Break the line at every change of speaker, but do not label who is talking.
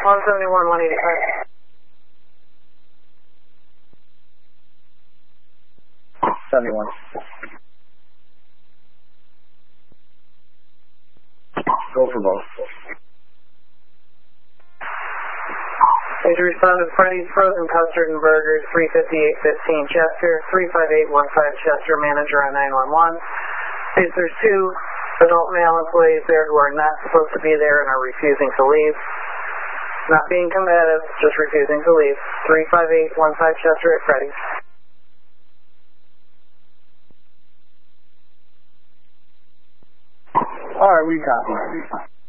171, 185.
71. Go for both.
Page responded Freddy's Frozen Custard and Burgers, 35815 Chester, 35815 Chester, manager on 911. Page, there's two adult male employees there who are not supposed to be there and are refusing to leave. Not being combative, just refusing to leave. 35815 Chester at Freddy's.
Alright, we copy.